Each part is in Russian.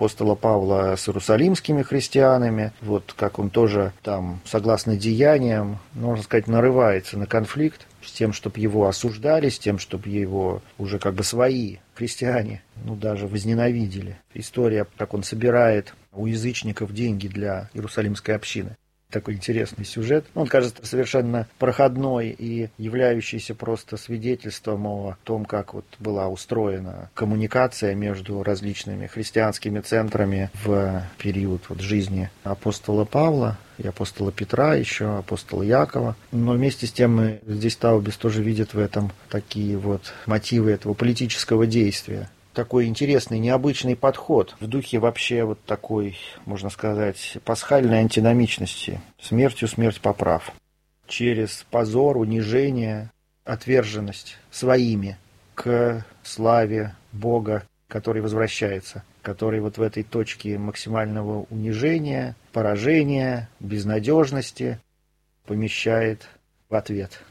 апостола Павла с иерусалимскими христианами, вот как он тоже там, согласно деяниям, можно сказать, нарывается на конфликт с тем, чтобы его осуждали, с тем, чтобы его уже как бы свои христиане, даже возненавидели. История, как он собирает у язычников деньги для иерусалимской общины. Такой интересный сюжет. Он кажется совершенно проходной и являющийся просто свидетельством о том, как вот была устроена коммуникация между различными христианскими центрами в период жизни апостола Павла и апостола Петра, еще апостола Якова. Но вместе с тем здесь Таубис тоже видит в этом такие вот мотивы этого политического действия. Такой интересный, необычный подход в духе вообще вот такой, можно сказать, пасхальной антиномичности. Смертью смерть поправ. Через позор, унижение, отверженность своими к славе Бога, который возвращается, который вот в этой точке максимального унижения, поражения, безнадежности помещает в ответ.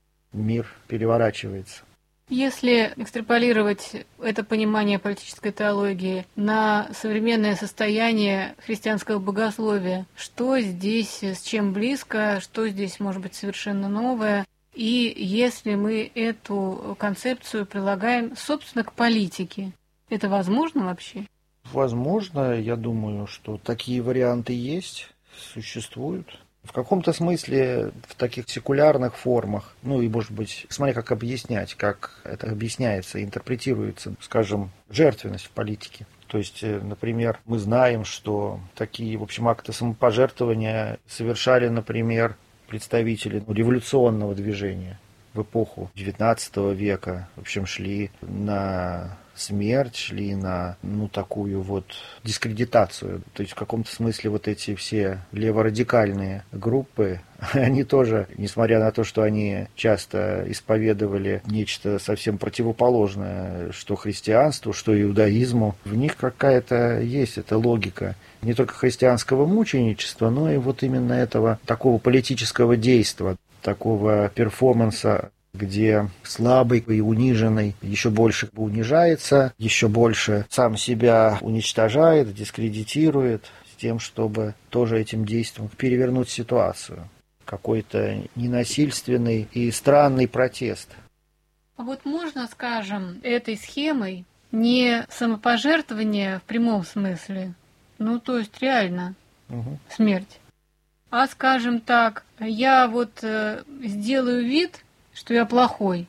Мир переворачивается. Если экстраполировать это понимание политической теологии на современное состояние христианского богословия, что здесь с чем близко, что здесь может быть совершенно новое, и если мы эту концепцию прилагаем, собственно, к политике, это возможно вообще? Возможно, я думаю, что такие варианты есть, существуют. В каком-то смысле в таких секулярных формах, и, может быть, смотря как объяснять, как это объясняется, интерпретируется, скажем, жертвенность в политике. То есть, например, мы знаем, что такие, в общем, акты самопожертвования совершали, например, представители революционного движения в эпоху XIX века, в общем, шли на смерть, шли на такую вот дискредитацию. То есть в каком-то смысле вот эти все леворадикальные группы, они тоже, несмотря на то, что они часто исповедовали нечто совсем противоположное, что христианству, что иудаизму, в них какая-то есть эта логика не только христианского мученичества, но и вот именно этого такого политического действия, такого перформанса, где слабый и униженный еще больше унижается, еще больше сам себя уничтожает, дискредитирует, с тем, чтобы тоже этим действием перевернуть ситуацию. Какой-то ненасильственный и странный протест. А вот можно, скажем, этой схемой не самопожертвование в прямом смысле, то есть реально смерть, а, скажем так, я вот сделаю вид, что я плохой.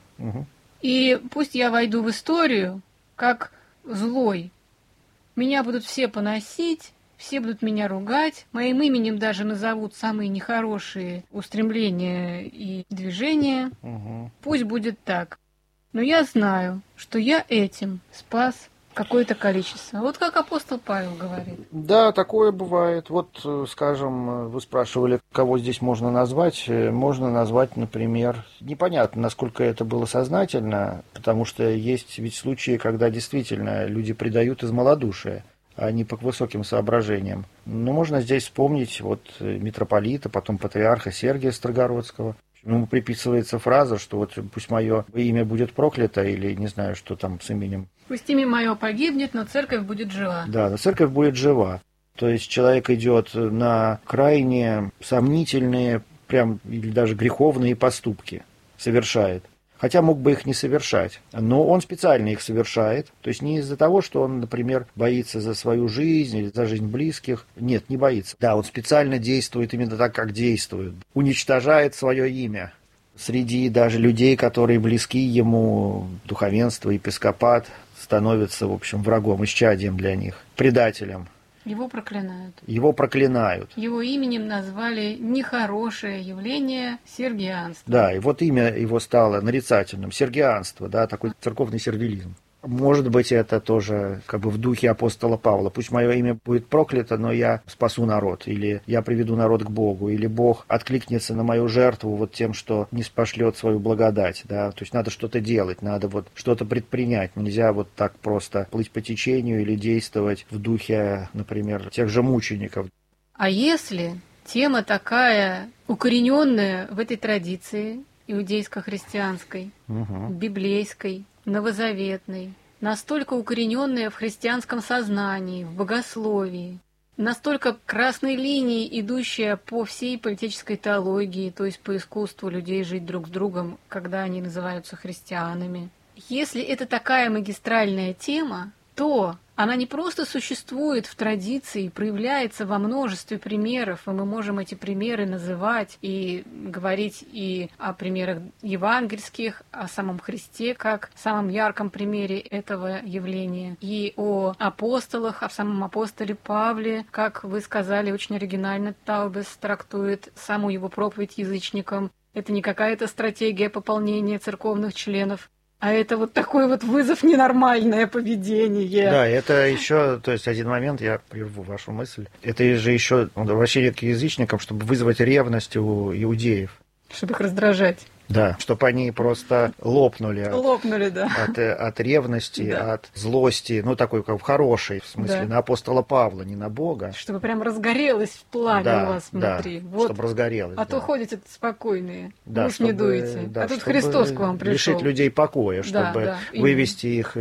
И пусть я войду в историю как злой. Меня будут все поносить, все будут меня ругать, моим именем даже назовут самые нехорошие устремления и движения. Пусть будет так. Но я знаю, что я этим спас какое-то количество. Вот как апостол Павел говорит. Да, такое бывает. Вот, скажем, вы спрашивали, кого здесь можно назвать. Можно назвать, например, непонятно, насколько это было сознательно, потому что есть ведь случаи, когда действительно люди предают из малодушия, а не по высоким соображениям. Но можно здесь вспомнить митрополита, потом патриарха Сергия Строгородского. Ему приписывается фраза, что пусть мое имя будет проклято, или не знаю, что там с именем. Пусть имя мое погибнет, но церковь будет жива. Да, но церковь будет жива. То есть человек идет на крайне сомнительные, или даже греховные поступки совершает. Хотя мог бы их не совершать. Но он специально их совершает. То есть не из-за того, что он, например, боится за свою жизнь или за жизнь близких. Нет, не боится. Да, он специально действует именно так, как действует. Уничтожает свое имя. Среди даже людей, которые близки ему, духовенство, епископат, становится, в общем, врагом, исчадием для них, предателем. Его проклинают. Его проклинают. Его именем назвали нехорошее явление сергианство. Да, и вот имя его стало нарицательным. Сергианство, да, такой церковный сервилизм. Может быть, это тоже в духе апостола Павла. Пусть мое имя будет проклято, но я спасу народ, или я приведу народ к Богу, или Бог откликнется на мою жертву тем, что не спошлет свою благодать. Да? То есть надо что-то делать, надо что-то предпринять. Нельзя так просто плыть по течению или действовать в духе, например, тех же мучеников. А если тема такая укорененная в этой традиции иудейско-христианской, библейской, новозаветной, настолько укорененная в христианском сознании, в богословии, настолько красной линией, идущая по всей политической теологии, то есть по искусству людей жить друг с другом, когда они называются христианами. Если это такая магистральная тема, то она не просто существует в традиции, проявляется во множестве примеров, и мы можем эти примеры называть и говорить и о примерах евангельских, о самом Христе как самом ярком примере этого явления, и о апостолах, о самом апостоле Павле, как вы сказали, очень оригинально Таубес трактует саму его проповедь язычникам. Это не какая-то стратегия пополнения церковных членов, а это вот такой вот вызов ненормальное поведение. Да, это еще, то есть один момент, я прерву вашу мысль. Это же еще обращение к язычникам, чтобы вызвать ревность у иудеев. Чтобы их раздражать. Да, чтобы они просто лопнули. Да. От ревности, да. от злости, ну, такой, как в хорошей, в смысле, на апостола Павла, не на Бога. Чтобы прям разгорелось в пламя у вас внутри. Да, вот. чтобы разгорелось. А то ходите спокойные, да, не дуете. Да, а тут Христос к вам пришел. Лишить людей покоя, чтобы вывести их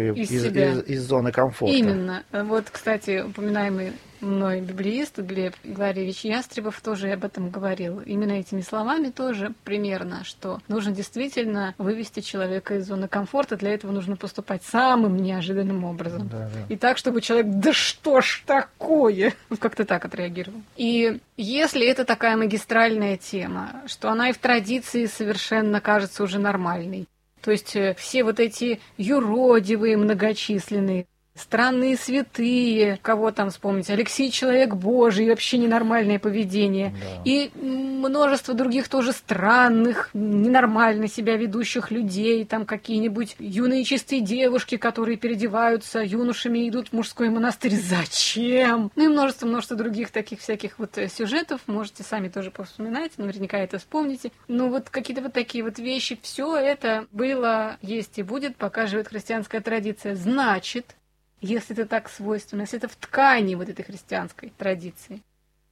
из зоны комфорта. Именно. Вот, кстати, упоминаемый мной библеист Глеб Гларевич Ястребов тоже об этом говорил. Именно этими словами тоже примерно, что нужно действительно вывести человека из зоны комфорта. Для этого нужно поступать самым неожиданным образом. Да. И так, чтобы человек, да что ж такое, как-то так отреагировал. И если это такая магистральная тема, что она и в традиции совершенно кажется уже нормальной, то есть все вот эти юродивые многочисленные, странные святые, кого там вспомнить, Алексей Человек Божий, вообще ненормальное поведение. Да. И множество других тоже странных, ненормально себя ведущих людей, там какие-нибудь юные чистые девушки, которые переодеваются юношами и идут в мужской монастырь. Зачем? Ну и множество других таких всяких вот сюжетов, можете сами тоже повспоминать, наверняка это вспомните. Ну вот какие-то вот такие вот вещи, все это было, есть и будет, пока живет христианская традиция. Значит, если это так свойственно, если это в ткани вот этой христианской традиции,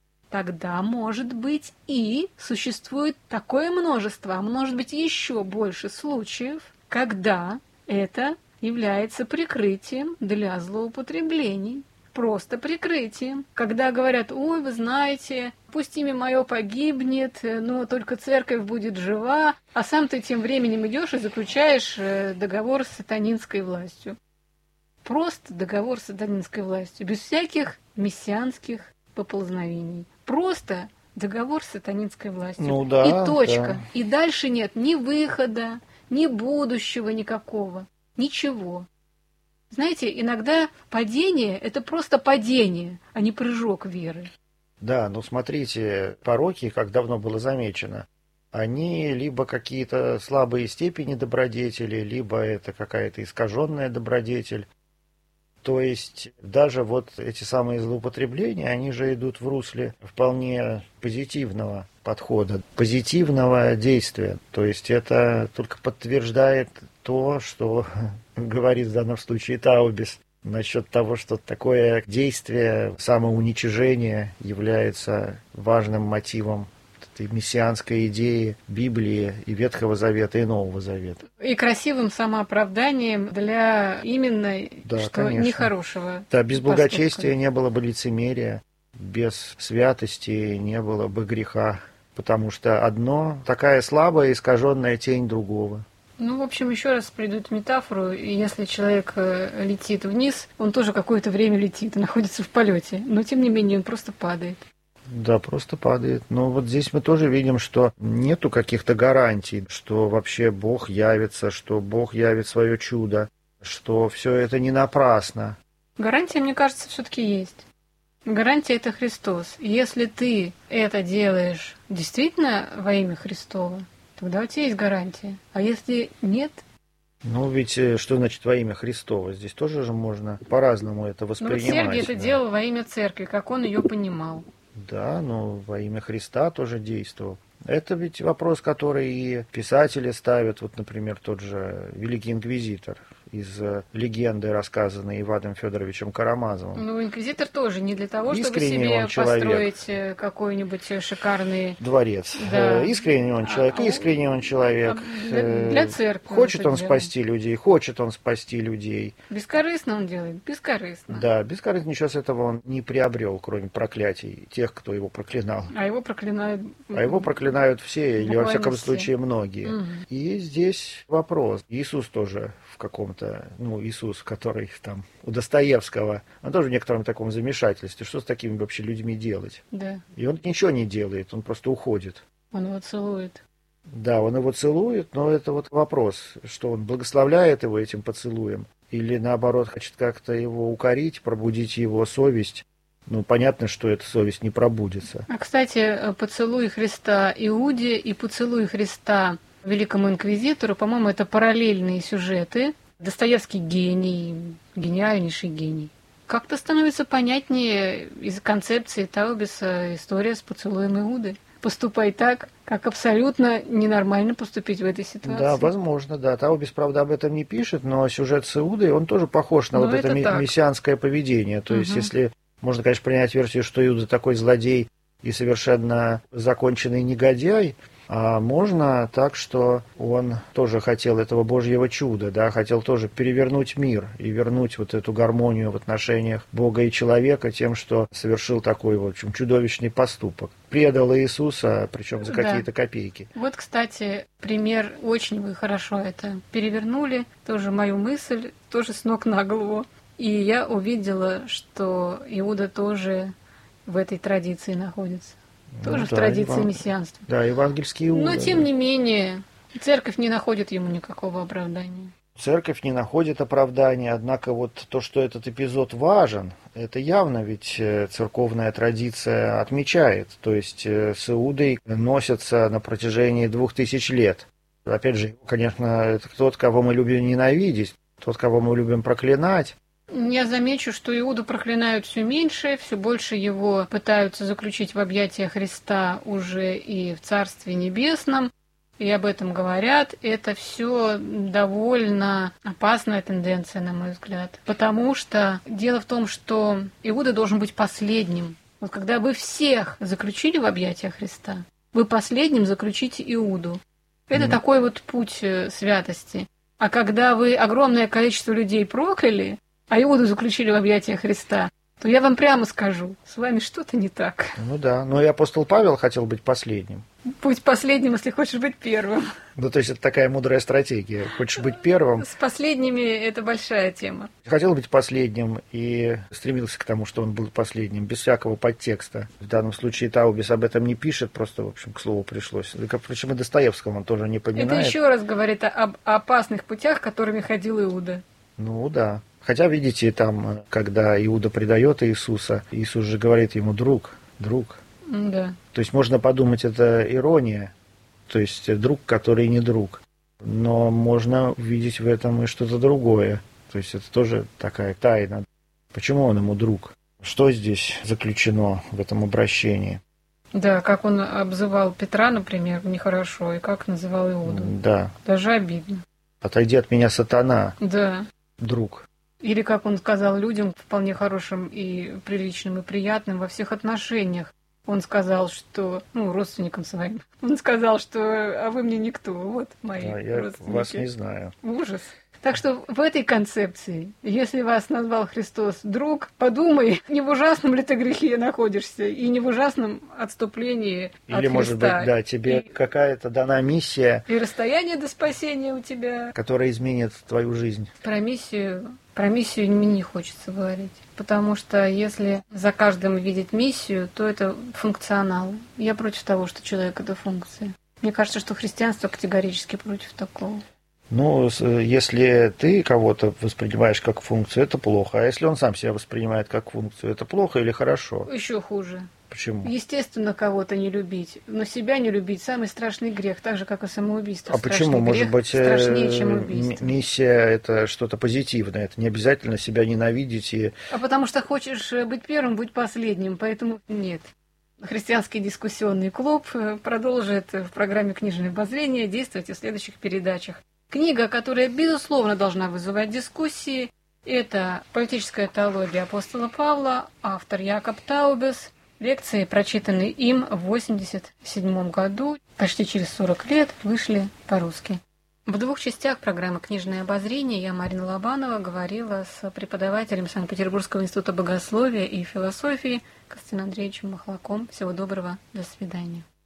тогда, может быть, и существует такое множество, а может быть еще больше случаев, когда это является прикрытием для злоупотреблений. Просто прикрытием. Когда говорят: ой, вы знаете, пусть имя мое погибнет, но только церковь будет жива, а сам ты тем временем идешь и заключаешь договор с сатанинской властью. Просто договор с сатанинской властью, без всяких мессианских поползновений. Просто договор с сатанинской властью. Ну, да, и точка. Да. И дальше нет ни выхода, ни будущего никакого. Ничего. Знаете, иногда падение – это просто падение, а не прыжок веры. Да, ну смотрите, пороки, как давно было замечено, они либо какие-то слабые степени добродетели, либо это какая-то искаженная добродетель. То есть даже вот эти самые злоупотребления, они же идут в русле вполне позитивного подхода, позитивного действия. То есть это только подтверждает то, что говорит в данном случае Таубес насчет того, что такое действие, самоуничижение является важным мотивом этой мессианской идеи Библии и Ветхого Завета, и Нового Завета. И красивым самооправданием для именно, да, что конечно. Нехорошего. Да, без благочестия не было бы лицемерия, без святости не было бы греха, потому что одно такая слабая, искаженная тень другого. Ну, в общем, еще раз приду эту метафору, и если человек летит вниз, он тоже какое-то время летит и находится в полете, но тем не менее он просто падает. Да, просто падает. Но вот здесь мы тоже видим, что нету каких-то гарантий, что вообще Бог явится, что Бог явит свое чудо, что все это не напрасно. Гарантия, мне кажется, все-таки есть. Гарантия – это Христос. Если ты это делаешь действительно во имя Христова, тогда у тебя есть гарантия. А если нет? Ну, ведь что значит во имя Христова? Здесь тоже же можно по-разному это воспринимать. Ну, вот Сергий это делал во имя церкви, как он ее понимал. Да, но во имя Христа тоже действовал. Это ведь вопрос, который и писатели ставят. Вот, например, тот же Великий Инквизитор. из легенды, рассказанной Иваном Федоровичем Карамазовым. Ну, инквизитор тоже не для того, чтобы Искренне себе он человек. построить какой-нибудь шикарный Дворец. Да. Искренне он человек, искренне он человек. Для церкви. Хочет он спасти людей, хочет он спасти людей. Бескорыстно он делает, бескорыстно. Да, бескорыстно, ничего с этого он не приобрел, кроме проклятий тех, кто его проклинал. А его проклинают. А его проклинают все, или во всяком все. случае многие. И здесь вопрос. Иисус тоже в каком-то, Иисус, который там у Достоевского, он тоже в некотором таком замешательстве. Что с такими вообще людьми делать? Да. И он ничего не делает, он просто уходит. Он его целует. Да, он его целует, но это вот вопрос, что он благословляет его этим поцелуем, или наоборот хочет как-то его укорить, пробудить его совесть. Понятно, что эта совесть не пробудится. А, кстати, поцелуй Христа Иуде и поцелуй Христа Великому Инквизитору, по-моему, это параллельные сюжеты. Достоевский гений, гениальнейший гений. Как-то становится понятнее из концепции Таубеса история с поцелуем Иуды. Поступай так, как абсолютно ненормально поступить в этой ситуации. Да, возможно, да. Таубес, правда, об этом не пишет, но сюжет с Иудой, он тоже похож на это мессианское поведение. То есть, если можно, конечно, принять версию, что Иуда такой злодей и совершенно законченный негодяй, а можно так, что он тоже хотел этого Божьего чуда, да, хотел тоже перевернуть мир и вернуть вот эту гармонию в отношениях Бога и человека тем, что совершил такой, в общем, чудовищный поступок. Предал Иисуса, причем за какие-то копейки. Вот, кстати, пример, очень вы хорошо это перевернули, тоже мою мысль, тоже с ног на голову. И я увидела, что Иуда тоже в этой традиции находится. Тоже в традиции мессианства. Да, евангельский Иуда. Но, тем не менее, церковь не находит ему никакого оправдания. Церковь не находит оправдания, однако вот то, что этот эпизод важен, это явно ведь церковная традиция отмечает. То есть с Иудой носятся на протяжении 2000 лет. Опять же, конечно, это тот, кого мы любим ненавидеть, тот, кого мы любим проклинать. Я замечу, что Иуду проклинают все меньше, все больше его пытаются заключить в объятия Христа уже и в Царстве Небесном, и об этом говорят. Это все довольно опасная тенденция, на мой взгляд. Потому что дело в том, что Иуда должен быть последним. Вот когда вы всех заключили в объятия Христа, вы последним заключите Иуду. Это такой вот путь святости. А когда вы огромное количество людей прокляли, а Иуду заключили в объятия Христа, то я вам прямо скажу, с вами что-то не так. Ну да, но и апостол Павел хотел быть последним. Будь последним, если хочешь быть первым. Ну, то есть это такая мудрая стратегия. Хочешь быть первым. С последними это большая тема. Хотел быть последним и стремился к тому, что он был последним, без всякого подтекста. В данном случае Таубес об этом не пишет, просто, в общем, к слову пришлось. Причем и Достоевского он тоже не поминает. Это еще раз говорит об опасных путях, которыми ходил Иуда. Ну да. Хотя, видите, там, когда Иуда предает Иисуса, Иисус же говорит ему: друг. Да. То есть можно подумать, это ирония, то есть друг, который не друг. Но можно увидеть в этом и что-то другое. То есть это тоже такая тайна. Почему он ему друг? Что здесь заключено в этом обращении? Да, как он обзывал Петра, например, нехорошо, и как называл Иуду. Да. Даже обидно. Отойди от меня, сатана. Да. Друг. Или как он сказал людям, вполне хорошим и приличным, и приятным во всех отношениях. Он сказал, что... родственникам своим. Он сказал, что «а вы мне никто, вот мои я родственники». Вас не знаю. Ужас. Так что в этой концепции, если вас назвал Христос друг, подумай, не в ужасном ли ты грехе находишься, и не в ужасном отступлении от Христа. Или, может быть, да, тебе какая-то дана миссия. И расстояние до спасения у тебя. Которая изменит твою жизнь. Про миссию мне не хочется говорить. Потому что если за каждым видеть миссию, то это функционал. Я против того, что человек — это функция. Мне кажется, что христианство категорически против такого. Если ты кого-то воспринимаешь как функцию, это плохо. А если он сам себя воспринимает как функцию, это плохо или хорошо? Еще хуже. Почему? Естественно, кого-то не любить, но себя не любить — самый страшный грех, так же, как и самоубийство. А почему? Может быть, страшнее, чем убийство. Миссия — это что-то позитивное, это не обязательно себя ненавидеть. А потому что хочешь быть первым, будь последним, поэтому нет. Христианский дискуссионный клуб продолжит в программе «Книжное обозрение» действовать и в следующих передачах. Книга, которая, безусловно, должна вызывать дискуссии, это «Политическая теология апостола Павла», автор Якоб Таубес. Лекции, прочитанные им в 1987 году, почти через 40 лет, вышли по-русски. В 2 частях программы «Книжное обозрение» я, Марина Лобанова, говорила с преподавателем Санкт-Петербургского института богословия и философии Константином Андреевичем Махлаком. Всего доброго, до свидания.